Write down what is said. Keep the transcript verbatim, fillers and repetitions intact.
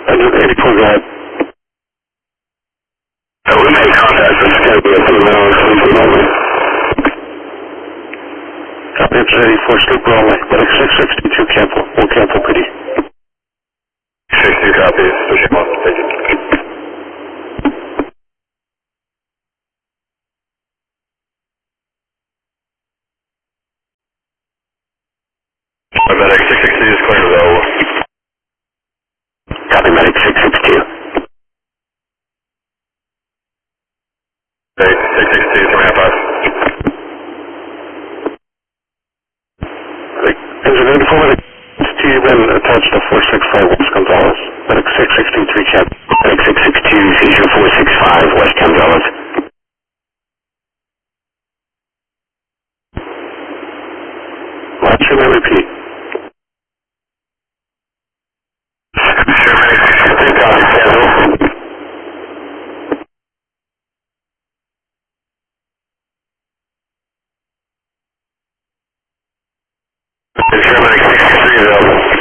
eighty-four, go ahead. So we made contact. It's going to be a few miles from the moment. Copy, it's eighty-four, sleeper only. Medic six sixty-two, cancel. We'll cancel P D. sixty-two copies. Push him off. Thank you. Medic six sixty is clear to available. Copy, Medic six sixty-two. Hey, six sixty, coming up us. Engine eighty-four, Medic sixty-two, then attached to four six five West Gonzales. Medic six sixty-three, cap. Medic six sixty-two, seizure four six five West Gonzales. Watch your may repeat. Sure, Medic six sixty-two, copy, cancel. Sure, Medic six sixty-three, available.